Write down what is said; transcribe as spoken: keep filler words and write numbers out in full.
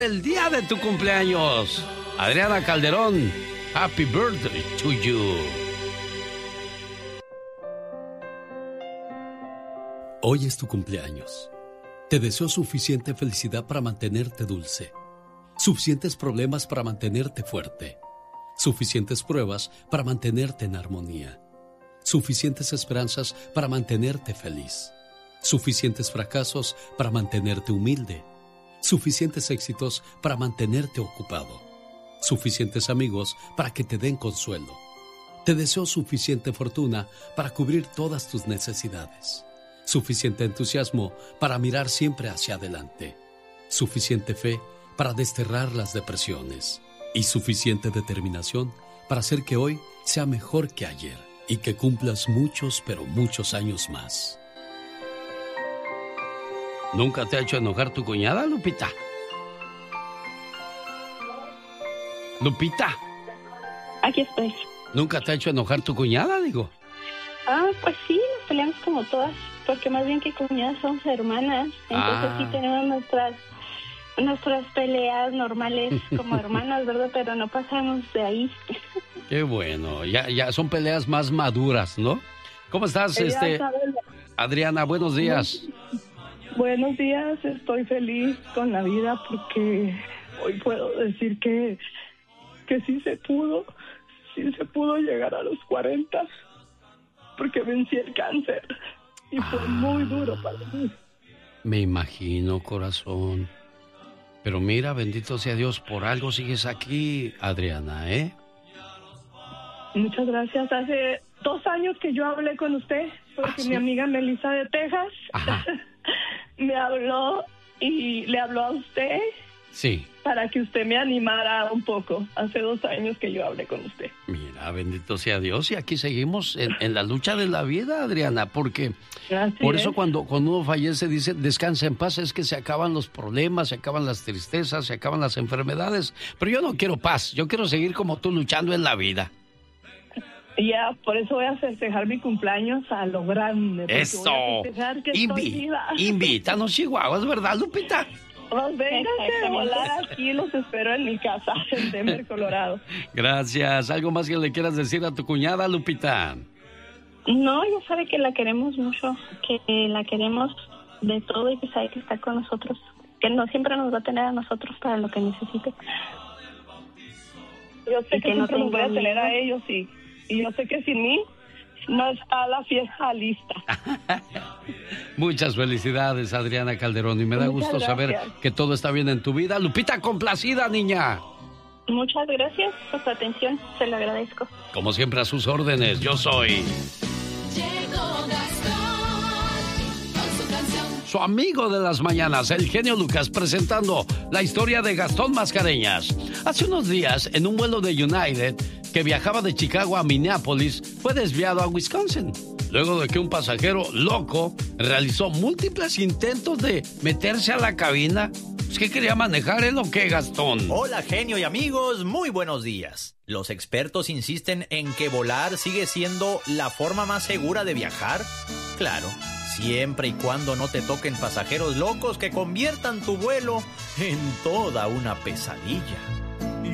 El día de tu cumpleaños. Adriana Calderón, happy birthday to you. Hoy es tu cumpleaños. Te deseo suficiente felicidad para mantenerte dulce, suficientes problemas para mantenerte fuerte, suficientes pruebas para mantenerte en armonía, suficientes esperanzas para mantenerte feliz, suficientes fracasos para mantenerte humilde, suficientes éxitos para mantenerte ocupado, suficientes amigos para que te den consuelo. Te deseo suficiente fortuna para cubrir todas tus necesidades, suficiente entusiasmo para mirar siempre hacia adelante, suficiente fe para desterrar las depresiones y suficiente determinación para hacer que hoy sea mejor que ayer y que cumplas muchos, pero muchos años más. ¿Nunca te ha hecho enojar tu cuñada, Lupita? Lupita. Aquí estoy. ¿Nunca te ha hecho enojar tu cuñada, digo? Ah, pues sí, nos peleamos como todas, porque más bien que cuñadas somos hermanas, entonces Ah. sí tenemos nuestras nuestras peleas normales como hermanas, ¿verdad? Pero no pasamos de ahí. Qué bueno, ya, ya son peleas más maduras, ¿no? ¿Cómo estás, Ella este, sabe- Adriana? Buenos días. Buenos días, estoy feliz con la vida porque hoy puedo decir que, que sí se pudo, sí se pudo llegar a los cuarenta, porque vencí el cáncer y fue muy duro para mí. Me imagino, corazón. Pero mira, bendito sea Dios, por algo sigues aquí, Adriana, ¿eh? Muchas gracias. Hace dos años que yo hablé con usted, porque ¿Ah, sí? mi amiga Melissa de Texas Ajá. me habló y le habló a usted Sí. para que usted me animara un poco. Hace dos años que yo hablé con usted. Mira, bendito sea Dios, y aquí seguimos en, en la lucha de la vida, Adriana, porque Así por eso es. cuando, cuando uno fallece dice descansa en paz, es que se acaban los problemas, se acaban las tristezas, se acaban las enfermedades, pero yo no quiero paz, yo quiero seguir como tú luchando en la vida. Ya, por eso voy a festejar mi cumpleaños a lo grande. porque ¡Eso! voy a festejar que estoy Invi- viva. invítanos, Chihuahuas, ¿verdad, Lupita? Pues vénganse de Exactamente. volar aquí, los espero en mi casa, en Denver, Colorado. Gracias. ¿Algo más que le quieras decir a tu cuñada, Lupita? No, ella sabe que la queremos mucho, que la queremos de todo y que sabe que está con nosotros, que no siempre nos va a tener a nosotros para lo que necesite. Yo sé Y que, que no siempre los voy a tenga tener miedo. a ellos y, y yo sé que sin mí no está la fiesta lista. Muchas felicidades, Adriana Calderón, y me da Muchas gusto saber gracias. que todo está bien en tu vida. Lupita, complacida, niña. Muchas gracias por su atención, se lo agradezco. Como siempre, a sus órdenes, yo soy Llegó Gastón con su canción. su amigo de las mañanas, el genio Lucas, presentando la historia de Gastón Mascareñas. Hace unos días, en un vuelo de United que viajaba de Chicago a Minneapolis, fue desviado a Wisconsin, luego de que un pasajero loco realizó múltiples intentos de meterse a la cabina. ¿Es que quería manejar él o qué, Gastón? Hola, genio y amigos, muy buenos días. Los expertos insisten en que volar sigue siendo la forma más segura de viajar. Claro, siempre y cuando no te toquen pasajeros locos que conviertan tu vuelo en toda una pesadilla.